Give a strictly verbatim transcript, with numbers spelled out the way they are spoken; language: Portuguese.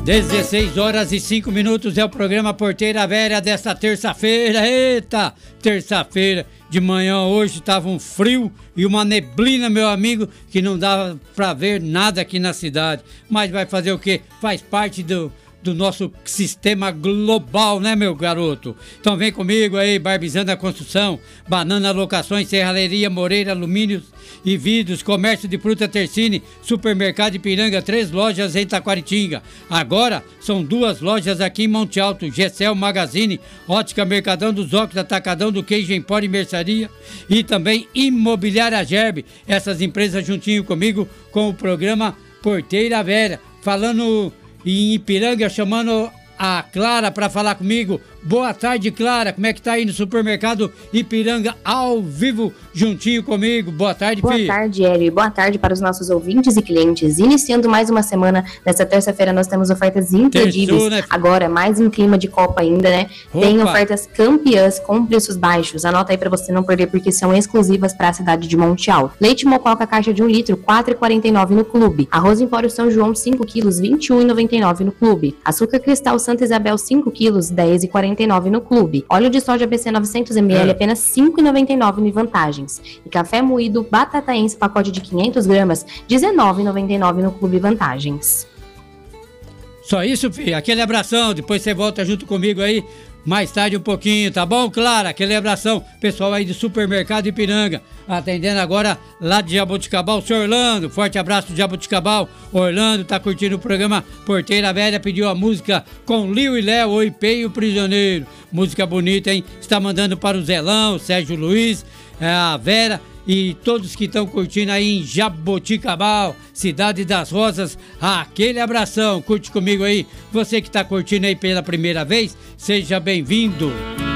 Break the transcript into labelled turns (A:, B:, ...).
A: dezesseis horas e cinco minutos é o programa Porteira Velha desta terça-feira. Eita, terça-feira de manhã hoje estava um frio e uma neblina, meu amigo, que não dava pra ver nada aqui na cidade. Mas vai fazer o quê? Faz parte do, do nosso sistema global, né, meu garoto? Então vem comigo aí, Barbizana Construção, Banana Locações, Serralheria Moreira, Alumínios e Vidros, Comércio de Fruta Tercine, Supermercado Ipiranga, três lojas em Taquaritinga. Agora são duas lojas aqui em Monte Alto, Gessel Magazine, Ótica Mercadão dos Óculos, Atacadão do Queijo Empório e Mercearia e também Imobiliária Gerbe. Essas empresas juntinho comigo com o programa Porteira Velha. Falando em Ipiranga, chamando a Clara para falar comigo. Boa tarde, Clara. Como é que tá aí no supermercado Ipiranga ao vivo, juntinho comigo? Boa tarde,
B: Boa
A: filho.
B: Boa tarde, Hélio. Boa tarde para os nossos ouvintes e clientes. Iniciando mais uma semana, nessa terça-feira nós temos ofertas imperdíveis. Terçou, né? Agora, mais em clima de Copa ainda, né? Opa. Tem ofertas campeãs com preços baixos. Anota aí para você não perder, porque são exclusivas para a cidade de Monte Alto. Leite Mococa, caixa de um litro, quatro reais e quarenta e nove centavos no Clube. Arroz Empório São João, cinco quilos, vinte e um reais e noventa e nove centavos no Clube. Açúcar Cristal Santa Isabel, cinco quilos, dez reais e quarenta e nove centavos no Clube. Óleo de soja B C novecentos mililitros, é. apenas cinco reais e noventa e nove centavos em Vantagens. E café moído batataense, pacote de quinhentas gramas, dezenove reais e noventa e nove centavos no Clube Vantagens.
A: Só isso, filho. Aquele abração. Depois você volta junto comigo aí mais tarde um pouquinho, tá bom, Clara? Aquele abração. Pessoal aí do Supermercado Ipiranga. Atendendo agora lá de Jaboticabal, o senhor Orlando. Forte abraço de Jaboticabal. Orlando tá curtindo o programa Porteira Velha. Pediu a música com Liu e Léo, Oi Pei e o Prisioneiro. Música bonita, hein? Está mandando para o Zelão, Sérgio Luiz, a Vera e todos que estão curtindo aí em Jaboticabal, Cidade das Rosas. Aquele abração. Curte comigo aí. Você que está curtindo aí pela primeira vez, seja bem-vindo.